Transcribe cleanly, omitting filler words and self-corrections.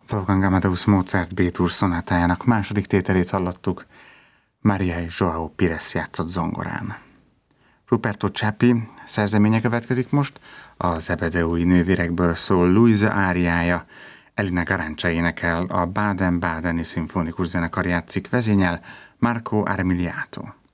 Wolfgang Amadeus Mozart B-dur szonátájának második tételét hallottuk. Maria és Joao Pires játszott zongorán. Ruperto Csappi szerzeménye következik most, a Zebedeui nővérekből szól Luisa áriája, Elina Garancsa énekel, a Baden-Badeni Szimfonikus Zenekar játszik, vezényel Marco Armiliato.